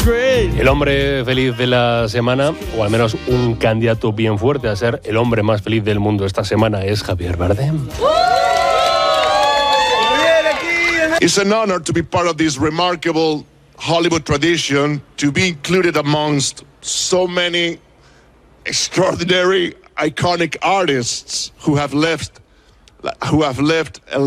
El hombre feliz de la semana, o al menos un candidato bien fuerte a ser el hombre más feliz del mundo esta semana, es Javier Bardem. It's an honor to be part of this remarkable Hollywood tradition, to be included amongst so many extraordinary, iconic artists who have left